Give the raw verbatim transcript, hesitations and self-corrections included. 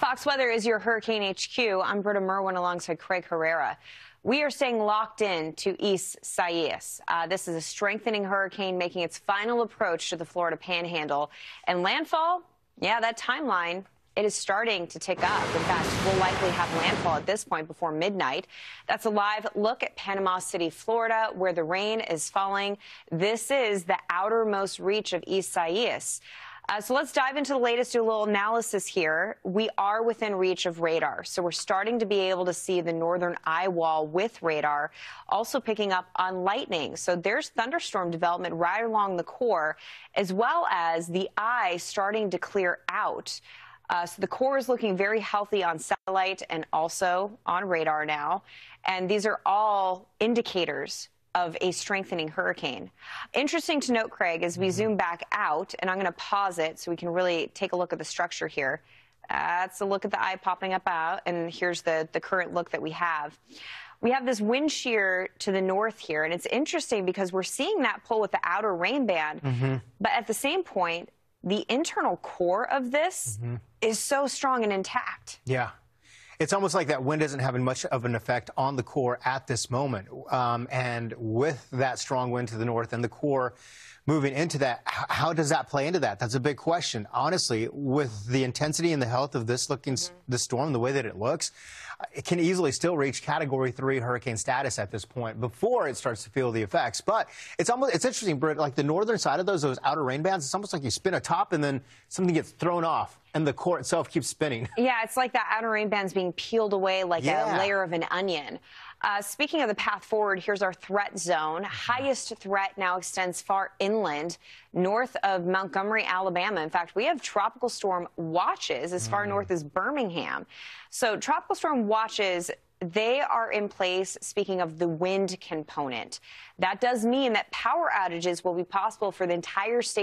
Fox Weather is your Hurricane H Q. I'm Britta Merwin alongside Craig Herrera. We are staying locked in to Isaias. Uh, this is a strengthening hurricane making its final approach to the Florida Panhandle. And landfall, yeah, that timeline, it is starting to tick up. In fact, we'll likely have landfall at this point before midnight. That's a live look at Panama City, Florida, where the rain is falling. This is the outermost reach of Isaias. Uh, so let's dive into the latest, do a little analysis here. We are within reach of radar, so we're starting to be able to see the northern eye wall with radar, also picking up on lightning. So there's thunderstorm development right along the core, as well as the eye starting to clear out. Uh, so the core is looking very healthy on satellite and also on radar now. And these are all indicators of a strengthening hurricane. Interesting to note, Craig, as we zoom back out, and I'm going to pause it so we can really take a look at the structure here. That's a look at the eye popping up out, and here's the, the current look that we have. We have this wind shear to the north here, and it's interesting because we're seeing that pull with the outer rain band, mm-hmm. but at the same point, the internal core of this mm-hmm. is so strong and intact. Yeah. It's almost like that wind isn't having much of an effect on the core at this moment. Um, and with that strong wind to the north and the core moving into that, how does that play into that? That's a big question. Honestly, with the intensity and the health of this looking, mm-hmm. the storm, the way that it looks, it can easily still reach Category three hurricane status at this point before it starts to feel the effects. But it's almost, it's interesting, Britt, like the northern side of those, those outer rain bands, it's almost like you spin a top and then something gets thrown off and the core itself keeps spinning. Yeah, it's like that outer rain band's being peeled away like yeah. a layer of an onion. Uh, speaking of the path forward, here's our threat zone. Highest threat now extends far inland, north of Montgomery, Alabama. In fact, we have tropical storm watches as far mm. north as Birmingham. So tropical storm watches, they are in place, speaking of the wind component. That does mean that power outages will be possible for the entire state.